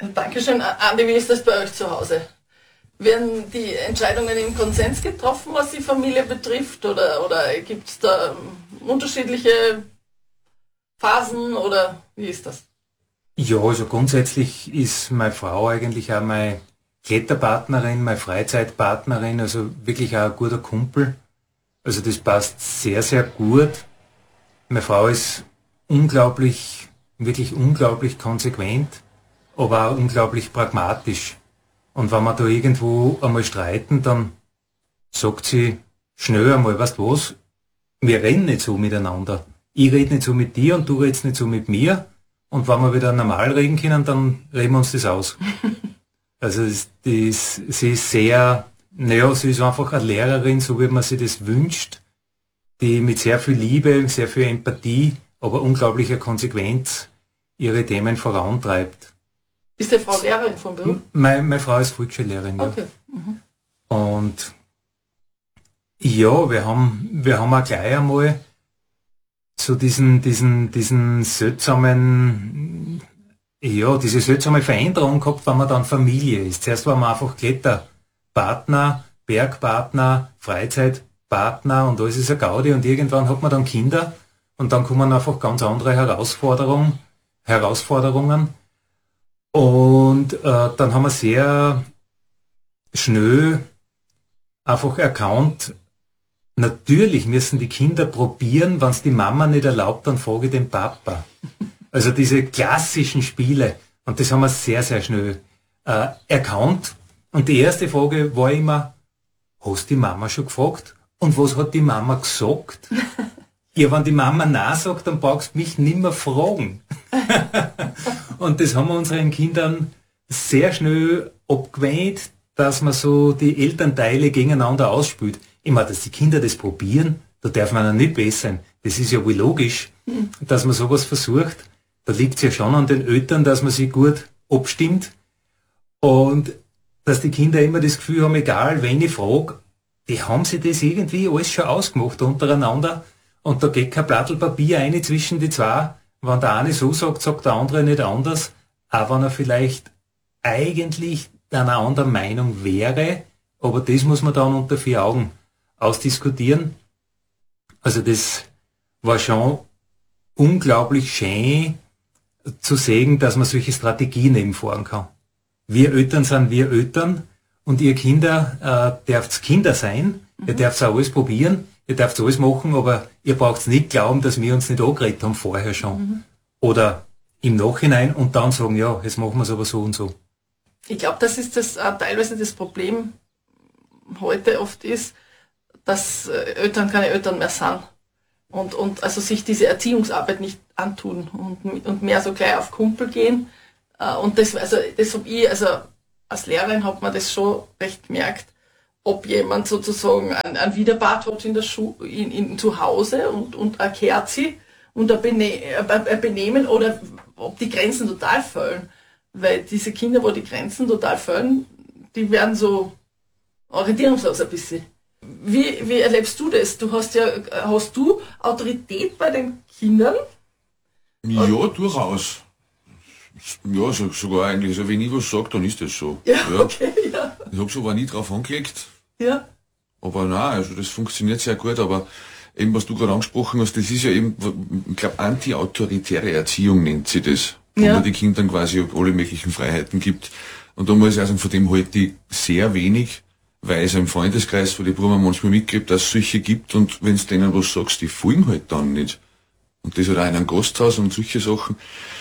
Dankeschön. Andi, wie ist das bei euch zu Hause? Werden die Entscheidungen im Konsens getroffen, was die Familie betrifft? Oder gibt es da unterschiedliche Phasen? Oder wie ist das? Ja, also grundsätzlich ist meine Frau eigentlich auch meine Kletterpartnerin, meine Freizeitpartnerin, also wirklich auch ein guter Kumpel. Also das passt sehr, sehr gut. Meine Frau ist wirklich unglaublich konsequent, aber auch unglaublich pragmatisch. Und wenn wir da irgendwo einmal streiten, dann sagt sie schnell einmal, weißt du was, wir reden nicht so miteinander. Ich rede nicht so mit dir und du redest nicht so mit mir. Und wenn wir wieder normal reden können, dann reden wir uns das aus. Also sie ist sehr, sie ist einfach eine Lehrerin, so wie man sich das wünscht, die mit sehr viel Liebe, sehr viel Empathie, aber unglaublicher Konsequenz ihre Themen vorantreibt. Ist die Frau Lehrerin vom Beruf? Meine Frau ist Volksschullehrerin, ja. Okay. Und ja, wir haben auch gleich einmal so diesen seltsamen, ja, diese seltsame Veränderung gehabt, wenn man dann Familie ist. Zuerst war man einfach Kletterpartner, Bergpartner, Freizeitpartner und alles ist ein Gaudi und irgendwann hat man dann Kinder und dann kommen einfach ganz andere Herausforderungen. Und dann haben wir sehr schnell einfach erkannt, natürlich müssen die Kinder probieren, wenn es die Mama nicht erlaubt, dann frage ich den Papa. Also diese klassischen Spiele, und das haben wir sehr, sehr schnell erkannt. Und die erste Frage war immer, hast die Mama schon gefragt? Und was hat die Mama gesagt? Ja, wenn die Mama nein sagt, dann brauchst du mich nimmer fragen. Und das haben wir unseren Kindern sehr schnell abgewöhnt, dass man so die Elternteile gegeneinander ausspielt. Ich meine, dass die Kinder das probieren, da darf man ja nicht bessern. Das ist ja wohl logisch, dass man sowas versucht. Da liegt es ja schon an den Eltern, dass man sich gut abstimmt. Und dass die Kinder immer das Gefühl haben, egal wen ich frage, die haben sich das irgendwie alles schon ausgemacht untereinander. Und da geht kein Blattl Papier rein zwischen die zwei. Wenn der eine so sagt, sagt der andere nicht anders. Auch wenn er vielleicht eigentlich einer anderen Meinung wäre. Aber das muss man dann unter vier Augen ausdiskutieren. Also das war schon unglaublich schön zu sehen, dass man solche Strategien eben fahren kann. Wir Eltern sind wir Eltern und ihr Kinder dürft Kinder sein. Ihr dürft auch alles probieren, ihr dürft alles machen, aber ihr braucht nicht glauben, dass wir uns nicht angeredet haben vorher schon. Oder im Nachhinein und dann sagen, ja, jetzt machen wir es aber so und so. Ich glaube, das ist das teilweise das Problem heute oft ist, dass Eltern keine Eltern mehr sind und also sich diese Erziehungsarbeit nicht antun und mehr so gleich auf Kumpel gehen. Und das habe ich, also als Lehrerin hat man das schon recht gemerkt, ob jemand sozusagen ein Widerpart hat in der zu Hause und ein Kerzi und ein Benehmen oder ob die Grenzen total fallen. Weil diese Kinder, wo die Grenzen total fallen, die werden so orientierungslos ein bisschen. Wie erlebst du das? Hast du Autorität bei den Kindern? Ja, durchaus. Ja, sogar eigentlich. Also wenn ich was sage, dann ist das so. Ja, okay, ja. Ich habe es aber nie drauf angelegt. Ja. Aber nein, also das funktioniert sehr gut. Aber eben, was du gerade angesprochen hast, das ist ja eben, ich glaube, anti-autoritäre Erziehung nennt sie das. Wo man die Kindern quasi alle möglichen Freiheiten gibt. Und da muss ich sagen, von dem halte ich sehr wenig, weil es im Freundeskreis von den Buben manchmal mitgibt, dass es solche gibt und wenn du denen was sagst, die folgen halt dann nicht. Und das hat auch in einem Gasthaus und solche Sachen.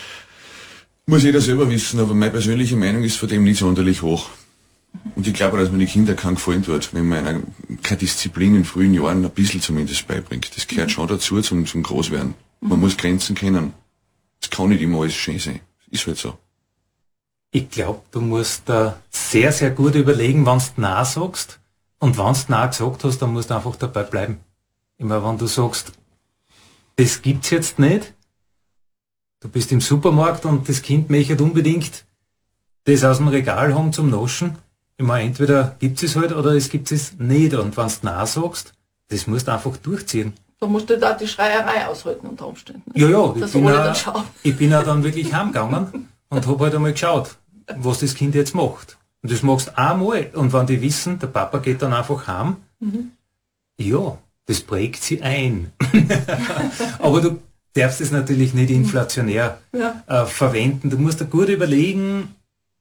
Muss jeder selber wissen, aber meine persönliche Meinung ist von dem nicht sonderlich hoch. Und ich glaube, dass man den Kindern keinen Gefallen tut, wenn man einer keine Disziplin in frühen Jahren ein bisschen zumindest beibringt. Das gehört schon dazu zum Großwerden. Man muss Grenzen kennen. Es kann nicht immer alles schön sein. Ist halt so. Ich glaube, du musst da sehr, sehr gut überlegen, wenn du Nein sagst. Und wenn du Nein gesagt hast, dann musst du einfach dabei bleiben. Immer wenn du sagst, das gibt's jetzt nicht, du bist im Supermarkt und das Kind möchte unbedingt das aus dem Regal haben zum Naschen. Immer entweder gibt es halt oder es gibt es nicht. Und wenn du Nein sagst, das musst du einfach durchziehen. Da musst du da die Schreierei aushalten unter Umständen. Ja, ich bin ja dann wirklich heimgegangen und habe halt einmal geschaut. was das Kind jetzt macht. Und das machst du einmal. Und wenn die wissen, der Papa geht dann einfach heim, ja, das prägt sie ein. Aber du darfst es natürlich nicht inflationär verwenden. Du musst dir gut überlegen,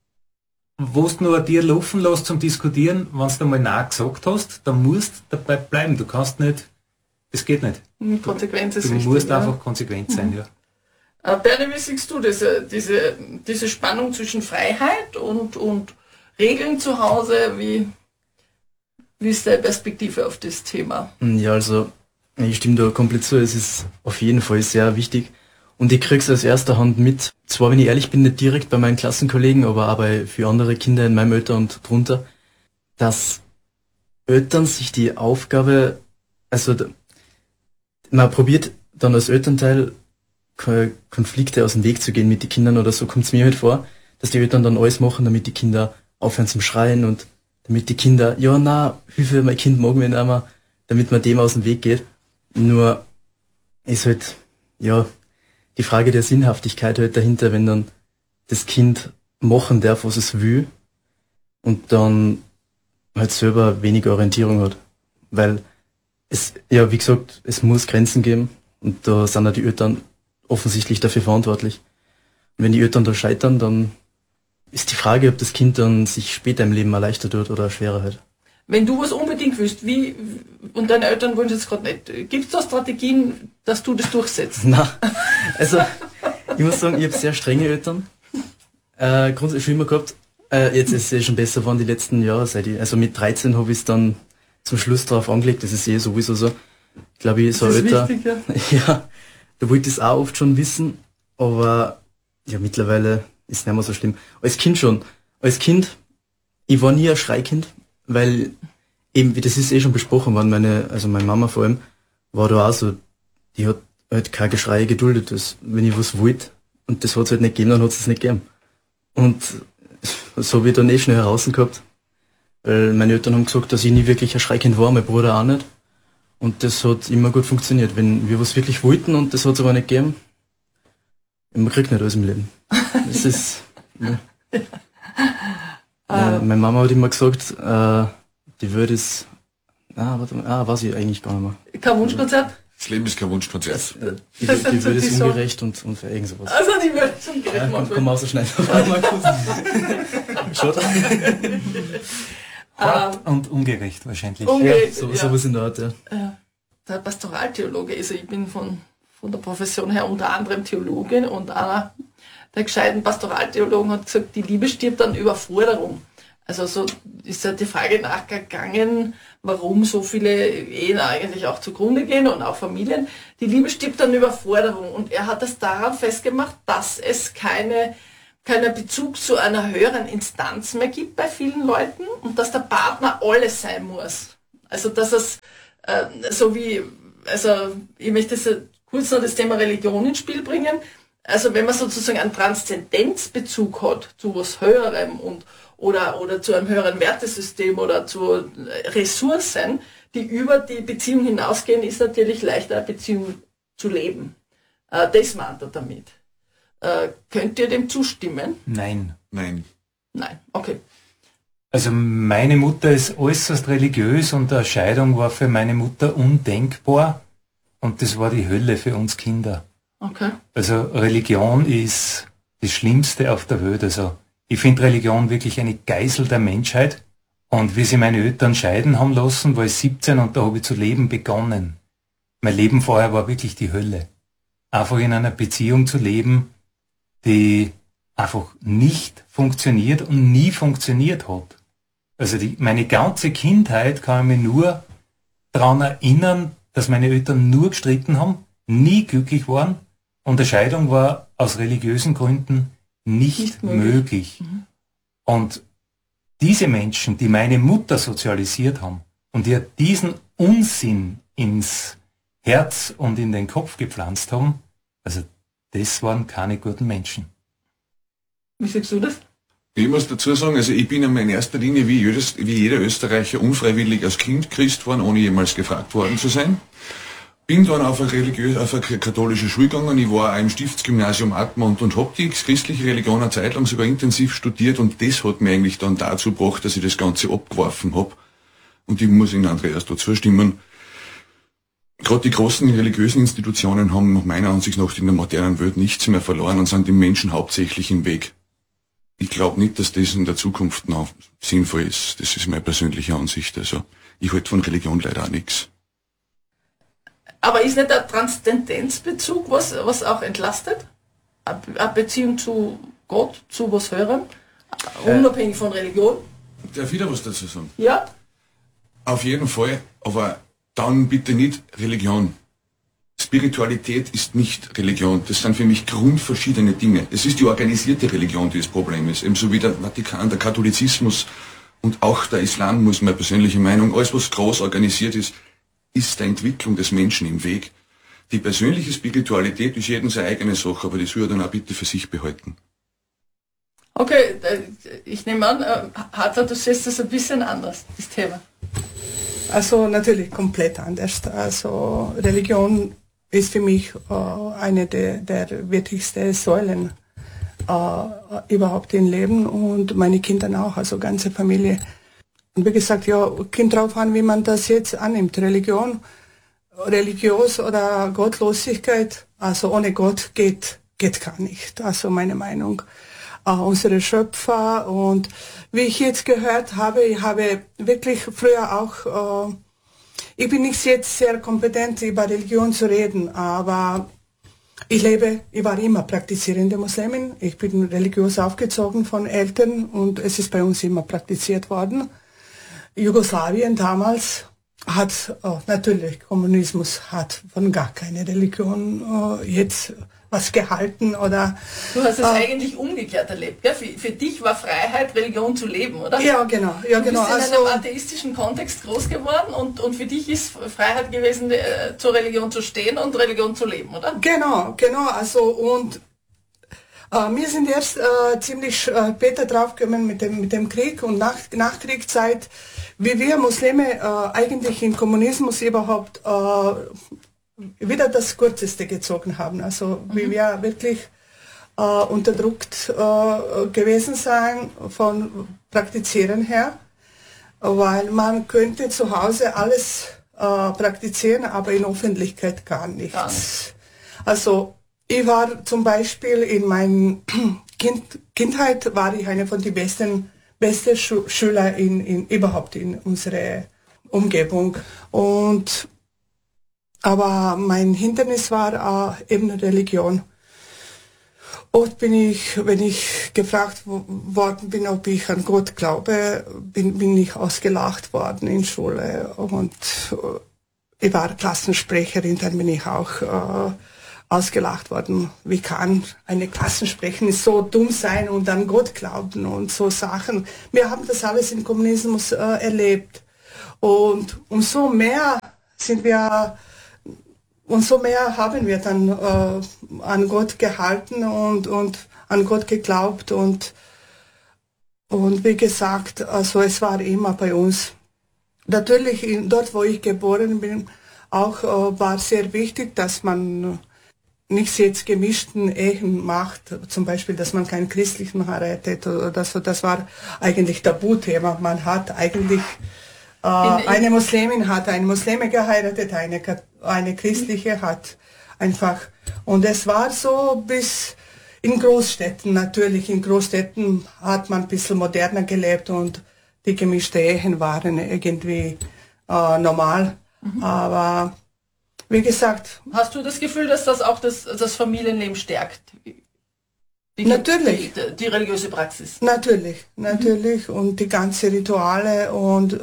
was du noch dir laufen lässt zum Diskutieren. Wenn du mal Nein gesagt hast, dann musst du dabei bleiben. Du kannst nicht, das geht nicht. Konsequenz ist du wichtig. Du musst einfach konsequent sein, ja. Bernie, wie siehst du diese Spannung zwischen Freiheit und Regeln zu Hause? Wie ist deine Perspektive auf das Thema? Ja, also ich stimme da komplett zu. Es ist auf jeden Fall sehr wichtig. Und ich krieg's aus erster Hand mit. Zwar, wenn ich ehrlich bin, nicht direkt bei meinen Klassenkollegen, aber auch für andere Kinder in meinem Alter und drunter, dass Eltern sich die Aufgabe, also man probiert dann als Elternteil Konflikte aus dem Weg zu gehen mit den Kindern, oder so kommt es mir halt vor, dass die Eltern dann alles machen, damit die Kinder aufhören zum Schreien und damit die Kinder, ja, na, Hilfe, mein Kind mag mich nicht mehr, damit man dem aus dem Weg geht. Nur ist halt, ja, die Frage der Sinnhaftigkeit halt dahinter, wenn dann das Kind machen darf, was es will, und dann halt selber weniger Orientierung hat. Weil es, ja, wie gesagt, es muss Grenzen geben, und da sind ja die Eltern offensichtlich dafür verantwortlich. Und wenn die Eltern da scheitern, dann ist die Frage, ob das Kind dann sich später im Leben erleichtert wird oder schwerer hat. Wenn du was unbedingt willst, und deine Eltern wollen es gerade nicht, gibt es da Strategien, dass du das durchsetzt? Na, also ich muss sagen, ich habe sehr strenge Eltern. Grundsätzlich schon immer gehabt. Jetzt ist es schon besser geworden die letzten Jahre. Also mit 13 habe ich es dann zum Schluss drauf angelegt. Das ist sowieso so. Ich glaube, ich so älter. Wichtig, ja. Ja, da wollte ich es auch oft schon wissen, aber ja, mittlerweile ist es nicht mehr so schlimm. Als Kind schon. Als Kind, ich war nie ein Schreikind, weil eben, wie das ist schon besprochen worden, meine Mama vor allem, war da auch so, die hat halt kein Geschrei geduldet. Wenn ich was wollte und das hat es halt nicht gegeben, dann hat es nicht gegeben. Und so habe ich dann schnell heraus gehabt, weil meine Eltern haben gesagt, dass ich nie wirklich ein Schreikind war, mein Bruder auch nicht. Und das hat immer gut funktioniert. Wenn wir was wirklich wollten und das hat es aber nicht gegeben, man kriegt nicht alles im Leben. Das ist, ja. Meine Mama hat immer gesagt, die Welt ist, weiß ich eigentlich gar nicht mehr. Kein Wunschkonzert? Das Leben ist kein Wunschkonzert. Die Welt ist ungerecht und unfair, irgend sowas. Also die Welt ist ungerecht. Ja, komm aus so schnell. Hart und ungerecht wahrscheinlich. Ungerecht, ja, sowas in der Art, ja. Der Pastoraltheologe, also ich bin von der Profession her unter anderem Theologin, und einer der gescheiten Pastoraltheologen hat gesagt, die Liebe stirbt an Überforderung. Also so ist ja die Frage nachgegangen, warum so viele Ehen eigentlich auch zugrunde gehen und auch Familien. Die Liebe stirbt an Überforderung, und er hat das daran festgemacht, dass es keinen Bezug zu einer höheren Instanz mehr gibt bei vielen Leuten und dass der Partner alles sein muss. Also dass es ich möchte kurz noch das Thema Religion ins Spiel bringen. Also wenn man sozusagen einen Transzendenzbezug hat zu was Höherem oder zu einem höheren Wertesystem oder zu Ressourcen, die über die Beziehung hinausgehen, ist natürlich leichter, eine Beziehung zu leben. Das meint er damit. Könnt ihr dem zustimmen? Nein. Nein, okay. Also meine Mutter ist äußerst religiös, und eine Scheidung war für meine Mutter undenkbar, und das war die Hölle für uns Kinder. Okay. Also Religion ist das Schlimmste auf der Welt. Also ich finde Religion wirklich eine Geisel der Menschheit, und wie sie meine Eltern scheiden haben lassen, war ich 17, und da habe ich zu leben begonnen. Mein Leben vorher war wirklich die Hölle. Einfach in einer Beziehung zu leben, die einfach nicht funktioniert und nie funktioniert hat. Also meine ganze Kindheit kann ich mich nur daran erinnern, dass meine Eltern nur gestritten haben, nie glücklich waren, und eine Scheidung war aus religiösen Gründen nicht möglich. Mhm. Und diese Menschen, die meine Mutter sozialisiert haben und ihr diesen Unsinn ins Herz und in den Kopf gepflanzt haben, also das waren keine guten Menschen. Wie siehst du das? Ich muss dazu sagen, also ich bin in erster Linie wie jeder Österreicher unfreiwillig als Kind Christ worden, ohne jemals gefragt worden zu sein. Bin dann auf eine katholische Schule gegangen. Ich war auch im Stiftsgymnasium Admont und hab die christliche Religion eine Zeit lang sogar intensiv studiert und das hat mir eigentlich dann dazu gebracht, dass ich das Ganze abgeworfen hab. Und ich muss Ihnen, Andreas, da zustimmen. Gerade die großen religiösen Institutionen haben nach meiner Ansicht nach in der modernen Welt nichts mehr verloren und sind den Menschen hauptsächlich im Weg. Ich glaube nicht, dass das in der Zukunft noch sinnvoll ist. Das ist meine persönliche Ansicht. Also ich halte von Religion leider auch nichts. Aber ist nicht der Transzendenzbezug was auch entlastet? Eine Beziehung zu Gott, zu was Höherem, unabhängig von Religion? Darf ich wieder was dazu sagen? Ja. Auf jeden Fall, aber dann bitte nicht Religion. Spiritualität ist nicht Religion. Das sind für mich grundverschiedene Dinge. Es ist die organisierte Religion, die das Problem ist. Ebenso wie der Vatikan, der Katholizismus und auch der Islam, muss meine persönliche Meinung, alles was groß organisiert ist der Entwicklung des Menschen im Weg. Die persönliche Spiritualität ist jedem seine eigene Sache, aber das würde er dann auch bitte für sich behalten. Okay, ich nehme an, Hartler, du siehst das ein bisschen anders, das Thema. Also natürlich komplett anders. Also Religion ist für mich eine der wichtigsten Säulen überhaupt im Leben und meine Kinder auch, also ganze Familie. Und wie gesagt, ja, kommt drauf an, wie man das jetzt annimmt. Religion, religiös oder Gottlosigkeit, also ohne Gott geht gar nicht. Also meine Meinung. Unsere Schöpfer und wie ich jetzt gehört habe, ich habe wirklich früher auch, ich bin nicht jetzt sehr kompetent über Religion zu reden, aber ich war immer praktizierende Muslimin. Ich bin religiös aufgezogen von Eltern und es ist bei uns immer praktiziert worden. Jugoslawien damals hat natürlich Kommunismus hat von gar keine Religion jetzt was gehalten oder. Du hast es eigentlich umgekehrt erlebt, gell? Für dich war Freiheit, Religion zu leben, oder? Ja, genau. Ja, genau. Du bist in einem atheistischen Kontext groß geworden und für dich ist Freiheit gewesen, zur Religion zu stehen und Religion zu leben, oder? Genau. Also und wir sind erst ziemlich später draufgekommen mit dem Krieg und Nachkriegszeit, wie wir Muslime eigentlich im Kommunismus überhaupt wieder das Kürzeste gezogen haben. Also wie wir wirklich unterdrückt gewesen sein von Praktizieren her, weil man könnte zu Hause alles praktizieren, aber in Öffentlichkeit gar nichts. Also ich war zum Beispiel in meiner Kindheit war ich eine von den besten Schüler überhaupt in unserer Umgebung. Aber mein Hindernis war eben Religion. Oft bin ich, wenn ich gefragt worden bin, ob ich an Gott glaube, bin ich ausgelacht worden in Schule. Und ich war Klassensprecherin, dann bin ich auch ausgelacht worden. Wie kann eine Klassensprecherin so dumm sein und an Gott glauben und so Sachen. Wir haben das alles im Kommunismus erlebt. Und umso mehr haben wir dann an Gott gehalten und an Gott geglaubt und wie gesagt, also es war immer bei uns. Natürlich dort, wo ich geboren bin, auch war sehr wichtig, dass man nicht jetzt gemischten Ehen macht, zum Beispiel, dass man keinen Christlichen heiratet oder so. Das war eigentlich Tabuthema. Man hat eigentlich eine Muslimin hat eine Muslime geheiratet, eine christliche hat einfach. Und es war so bis in Großstädten natürlich. In Großstädten hat man ein bisschen moderner gelebt und die gemischten Ehen waren irgendwie normal. Aber wie gesagt. Hast du das Gefühl, dass das auch das Familienleben stärkt? Natürlich. Die religiöse Praxis. Natürlich. Und die ganzen Rituale und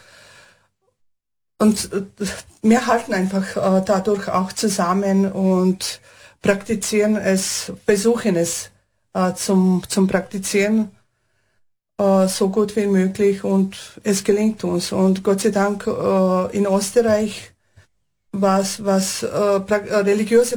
wir halten einfach dadurch auch zusammen und praktizieren es, versuchen es zum Praktizieren so gut wie möglich und es gelingt uns. Und Gott sei Dank in Österreich, was religiöse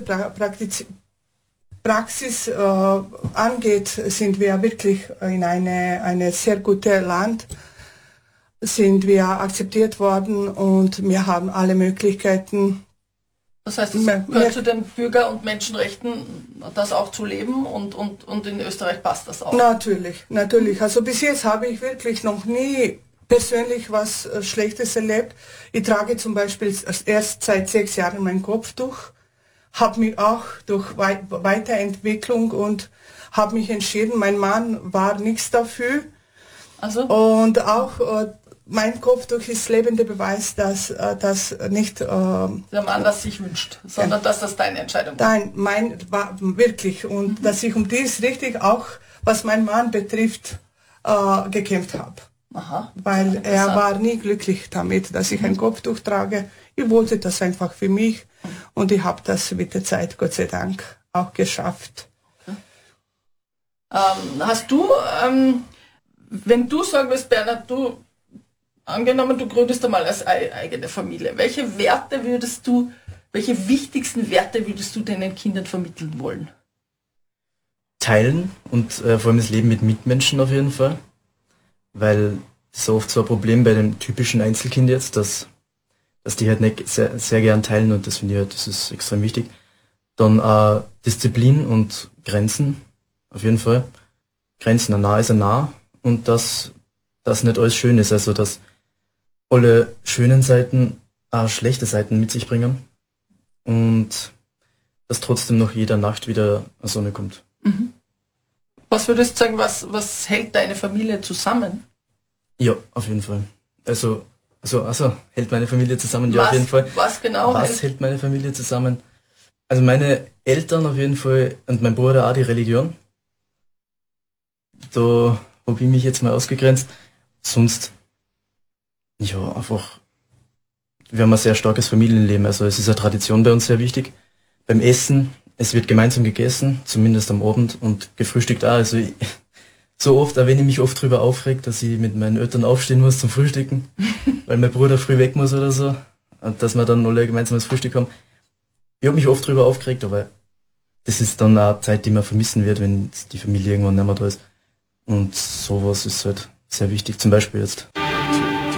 Praxis angeht, sind wir wirklich in eine sehr gute Land, sind wir akzeptiert worden und wir haben alle Möglichkeiten Das heißt, es gehört zu den Bürger- und Menschenrechten, das auch zu leben und in Österreich passt das auch. Natürlich. Also bis jetzt habe ich wirklich noch nie persönlich was Schlechtes erlebt. Ich trage zum Beispiel erst seit 6 Jahren mein Kopftuch, habe mich auch durch Weiterentwicklung und habe mich entschieden, mein Mann war nichts dafür. Also? Und auch mein Kopftuch ist lebender Beweis, dass das nicht der Mann das sich wünscht, sondern dass das deine Entscheidung war. Nein, mein war wirklich und dass ich um dies richtig auch, was mein Mann betrifft, gekämpft habe. Aha, weil er war nie glücklich damit, dass ich ein Kopftuch trage. Ich wollte das einfach für mich und ich habe das mit der Zeit, Gott sei Dank, auch geschafft. Okay. Hast du, wenn du sagen willst, Bernhard, angenommen, du gründest einmal als eigene Familie, welche wichtigsten Werte würdest du deinen Kindern vermitteln wollen? Teilen und vor allem das Leben mit Mitmenschen auf jeden Fall. Weil das ist oft so ein Problem bei dem typischen Einzelkind jetzt, dass die halt nicht sehr, sehr gern teilen und das finde ich halt, das ist extrem wichtig. Dann Disziplin und Grenzen, auf jeden Fall. Grenzen, ein Nah ist ein Nah und dass das nicht alles schön ist, also dass alle schönen Seiten auch schlechte Seiten mit sich bringen und dass trotzdem noch jeder Nacht wieder eine Sonne kommt. Mhm. Was würdest du sagen, was hält deine Familie zusammen? Ja, auf jeden Fall. Also hält meine Familie zusammen, ja, auf jeden Fall. Was genau? Was hält meine Familie zusammen? Also meine Eltern auf jeden Fall und mein Bruder auch die Religion. Da habe ich mich jetzt mal ausgegrenzt. Sonst, ja, einfach, wir haben ein sehr starkes Familienleben. Also es ist eine Tradition bei uns sehr wichtig. Beim Essen, es wird gemeinsam gegessen, zumindest am Abend und gefrühstückt auch. Also so oft, auch wenn ich mich oft drüber aufreg, dass ich mit meinen Eltern aufstehen muss zum Frühstücken, weil mein Bruder früh weg muss oder so, und dass wir dann alle gemeinsam das Frühstück haben. Ich habe mich oft drüber aufgeregt, aber das ist dann auch Zeit, die man vermissen wird, wenn die Familie irgendwann nicht mehr da ist. Und sowas ist halt sehr wichtig, zum Beispiel jetzt.